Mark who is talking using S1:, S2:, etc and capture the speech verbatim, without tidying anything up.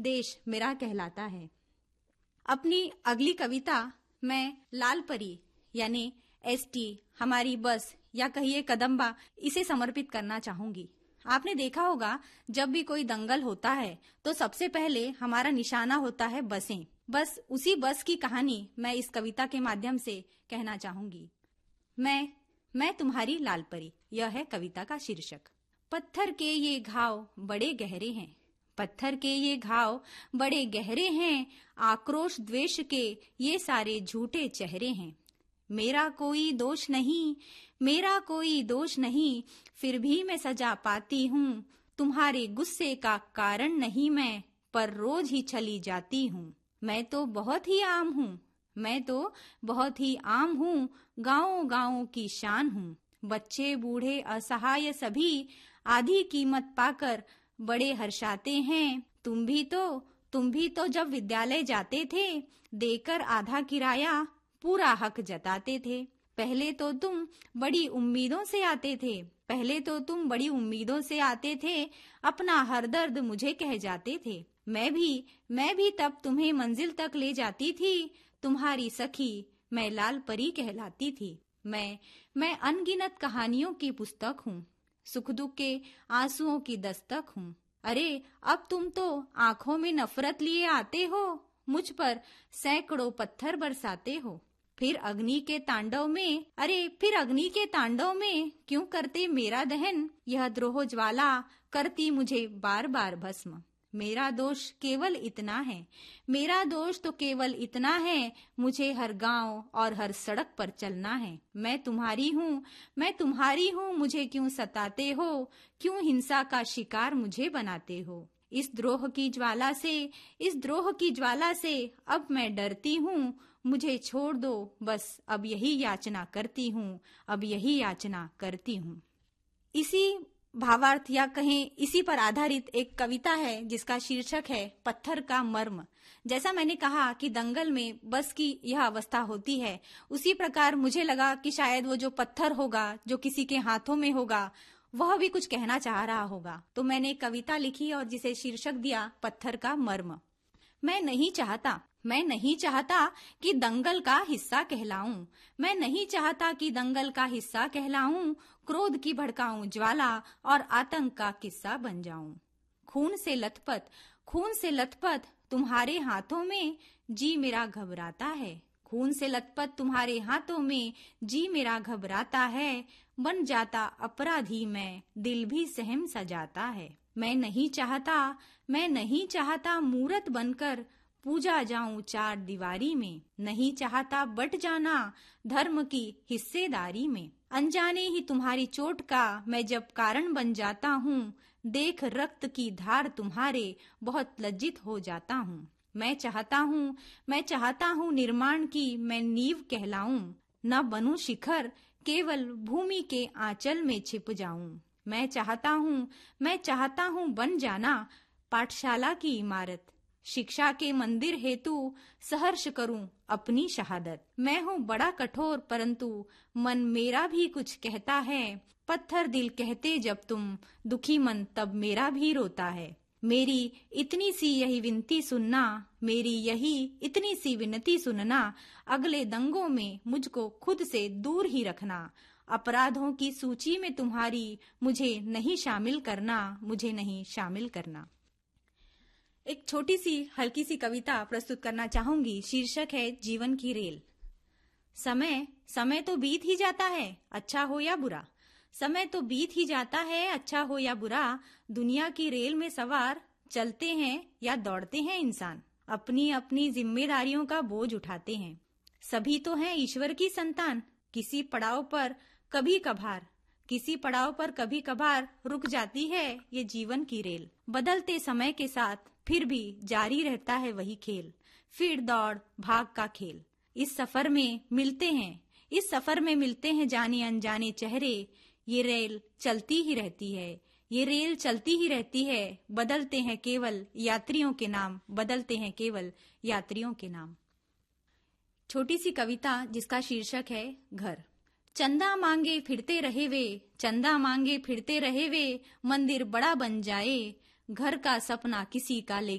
S1: देश मेरा कहलाता है। अपनी अगली कविता मैं लाल परी यानी एसटी, हमारी बस या कहिए कदम्बा, इसे समर्पित करना चाहूंगी। आपने देखा होगा जब भी कोई दंगल होता है तो सबसे पहले हमारा निशाना होता है बसें। बस उसी बस की कहानी मैं इस कविता के माध्यम से कहना चाहूंगी। मैं मैं तुम्हारी लाल परी, यह है कविता का शीर्षक। पत्थर के ये घाव बड़े गहरे हैं, पत्थर के ये घाव बड़े गहरे हैं, आक्रोश द्वेष के ये सारे झूठे चेहरे हैं। मेरा कोई दोष नहीं, मेरा कोई दोष नहीं, फिर भी मैं सजा पाती हूँ। तुम्हारे गुस्से का कारण नहीं मैं, पर रोज ही चली जाती हूँ। मैं तो बहुत ही आम हूँ, मैं तो बहुत ही आम हूँ, गाँव गाँव की शान हूँ। बच्चे बूढ़े असहाय सभी आधी कीमत पाकर बड़े हर्षाते हैं। तुम भी तो तुम भी तो जब विद्यालय जाते थे, देकर आधा किराया पूरा हक जताते थे। पहले तो तुम बड़ी उम्मीदों से आते थे, पहले तो तुम बड़ी उम्मीदों से आते थे, अपना हर दर्द मुझे कह जाते थे। मैं भी मैं भी तब तुम्हें मंजिल तक ले जाती थी, तुम्हारी सखी मैं लाल परी कहलाती थी। मैं मैं अनगिनत कहानियों की पुस्तक हूँ, सुख दुख के आंसुओं की दस्तक हूँ। अरे अब तुम तो आंखों में नफरत लिए आते हो, मुझ पर सैकड़ों पत्थर बरसाते हो। फिर अग्नि के तांडव में, अरे फिर अग्नि के तांडव में क्यों करते मेरा दहन? यह द्रोह ज्वाला करती मुझे बार बार भस्म। मेरा दोष केवल इतना है, मेरा दोष तो केवल इतना है, मुझे हर गांव और हर सड़क पर चलना है। मैं तुम्हारी हूँ, मैं तुम्हारी हूँ, मुझे क्यों सताते हो? क्यों हिंसा का शिकार मुझे बनाते हो? इस द्रोह की ज्वाला से, इस द्रोह की ज्वाला से अब मैं डरती हूँ। मुझे छोड़ दो, बस अब यही याचना करती हूँ, अब यही याचना करती हूँ। इसी भावार्थ या कहें इसी पर आधारित एक कविता है जिसका शीर्षक है पत्थर का मर्म। जैसा मैंने कहा कि दंगल में बस की यह अवस्था होती है, उसी प्रकार मुझे लगा कि शायद वो जो पत्थर होगा, जो किसी के हाथों में होगा, वह भी कुछ कहना चाह रहा होगा। तो मैंने एक कविता लिखी और जिसे शीर्षक दिया पत्थर का मर्म। मैं नहीं चाहता मैं नहीं चाहता कि दंगल का हिस्सा कहलाऊं, मैं नहीं चाहता कि दंगल का हिस्सा कहलाऊं, क्रोध की भड़काऊं ज्वाला और आतंक का किस्सा बन जाऊं। खून से लथपथ खून से लथपथ तुम्हारे हाथों में जी मेरा घबराता है, खून से लथपथ तुम्हारे हाथों में जी मेरा घबराता है। बन जाता अपराधी मैं, दिल भी सहम सा जाता है। मैं नहीं चाहता मैं नहीं चाहता मूरत बनकर पूजा जाऊं चार दीवारी में, नहीं चाहता बट जाना धर्म की हिस्सेदारी में। अनजाने ही तुम्हारी चोट का मैं जब कारण बन जाता हूँ, देख रक्त की धार तुम्हारे बहुत लज्जित हो जाता हूँ। मैं चाहता हूँ मैं चाहता हूँ निर्माण की मैं नींव कहलाऊं, न बनूं शिखर केवल भूमि के आंचल में छिप जाऊं। मैं चाहता हूँ मैं चाहता हूँ बन जाना पाठशाला की इमारत, शिक्षा के मंदिर हेतु सहर्ष करूं अपनी शहादत। मैं हूँ बड़ा कठोर परंतु मन मेरा भी कुछ कहता है, पत्थर दिल कहते जब तुम दुखी मन तब मेरा भी रोता है। मेरी इतनी सी यही विनती सुनना, मेरी यही इतनी सी विनती सुनना, अगले दंगों में मुझको खुद से दूर ही रखना। अपराधों की सूची में तुम्हारी मुझे नहीं शामिल करना, मुझे नहीं शामिल करना। एक छोटी सी हल्की सी कविता प्रस्तुत करना चाहूंगी, शीर्षक है जीवन की रेल। समय समय तो बीत ही जाता है, अच्छा हो या बुरा, समय तो बीत ही जाता है, अच्छा हो या बुरा। दुनिया की रेल में सवार चलते हैं या दौड़ते हैं इंसान, अपनी अपनी जिम्मेदारियों का बोझ उठाते हैं। सभी तो हैं ईश्वर की संतान, किसी पड़ाव पर कभी कभार किसी पड़ाव पर कभी कभार रुक जाती है ये जीवन की रेल। बदलते समय के साथ फिर भी जारी रहता है वही खेल, फिर दौड़ भाग का खेल। इस सफर में मिलते हैं इस सफर में मिलते हैं जाने अनजाने चेहरे। ये रेल चलती ही रहती है ये रेल चलती ही रहती है। बदलते हैं केवल यात्रियों के नाम, बदलते हैं केवल यात्रियों के नाम। छोटी सी कविता जिसका शीर्षक है घर। चंदा मांगे फिरते रहे वे, चंदा मांगे फिरते रहे वे, मंदिर बड़ा बन जाए, घर का सपना किसी का ले